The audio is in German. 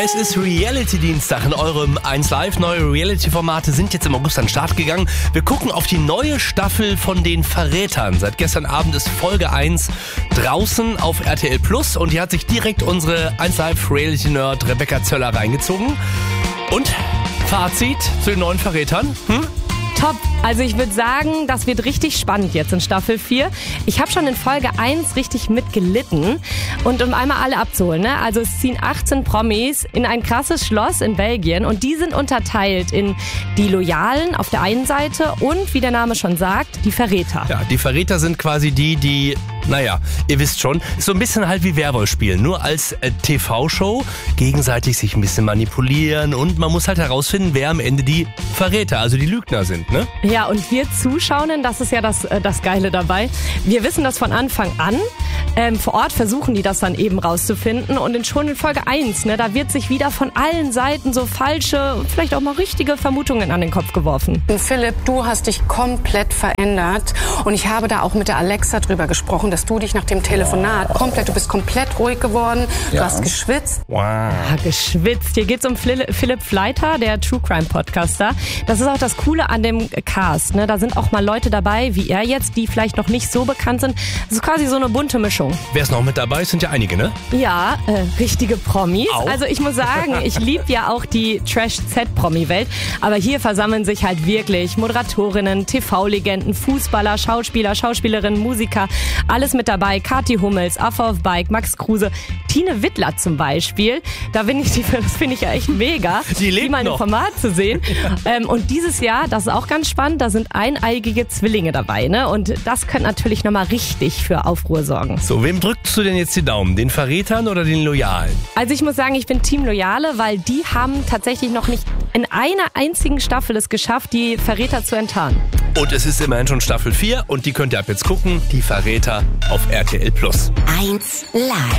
Es ist Reality-Dienstag in eurem 1 Live. Neue Reality-Formate sind jetzt im August an den Start gegangen. Wir gucken auf die neue Staffel von den Verrätern. Seit gestern Abend ist Folge 1 draußen auf RTL Plus und die hat sich direkt unsere 1 Live Reality-Nerd Rebecca Zöller reingezogen. Und Fazit zu den neuen Verrätern? Top. Also ich würde sagen, das wird richtig spannend jetzt in Staffel 4. Ich habe schon in Folge 1 richtig mitgelitten. Und um einmal alle abzuholen, ne? Also es ziehen 18 Promis in ein krasses Schloss in Belgien und die sind unterteilt in die Loyalen auf der einen Seite und, wie der Name schon sagt, die Verräter. Ja, die Verräter sind quasi die, naja, ihr wisst schon, ist so ein bisschen halt wie Werwolf spielen, nur als TV-Show, gegenseitig sich ein bisschen manipulieren und man muss halt herausfinden, wer am Ende die Verräter, also die Lügner sind, ne? Ja, und wir Zuschauenden, das ist ja das Geile dabei, wir wissen das von Anfang an. Vor Ort versuchen die das dann eben rauszufinden und schon in Folge 1, ne, da wird sich wieder von allen Seiten so falsche und vielleicht auch mal richtige Vermutungen an den Kopf geworfen. Philipp, du hast dich komplett verändert und ich habe da auch mit der Alexa drüber gesprochen, dass du dich nach dem Telefonat du bist komplett ruhig geworden, du hast geschwitzt. Wow. Ja, geschwitzt. Hier geht's um Philipp Fleiter, der True Crime Podcaster. Das ist auch das Coole an dem Cast, ne? Da sind auch mal Leute dabei, wie er jetzt, die vielleicht noch nicht so bekannt sind. Das ist quasi so eine bunte Mischung. Wer ist noch mit dabei? Es sind ja einige, ne? Ja, richtige Promis. Auch? Also ich muss sagen, ich liebe ja auch die Trash-Z-Promi-Welt. Aber hier versammeln sich halt wirklich Moderatorinnen, TV-Legenden, Fußballer, Schauspieler, Schauspielerinnen, Musiker. Alles mit dabei. Kathi Hummels, Affe auf Bike, Max Kruse, Tine Wittler zum Beispiel. Das finde ich ja echt mega, die lebt mal in noch. einem Format zu sehen. Und dieses Jahr, das ist auch ganz spannend, da sind eineigige Zwillinge dabei, ne? Und das könnte natürlich nochmal richtig für Aufruhr sorgen. So, wem drückst du denn jetzt die Daumen? Den Verrätern oder den Loyalen? Also ich muss sagen, ich bin Team Loyale, weil die haben tatsächlich noch nicht in einer einzigen Staffel es geschafft, die Verräter zu enttarnen. Und es ist immerhin schon Staffel 4 und die könnt ihr ab jetzt gucken. Die Verräter auf RTL Plus. 1 Live.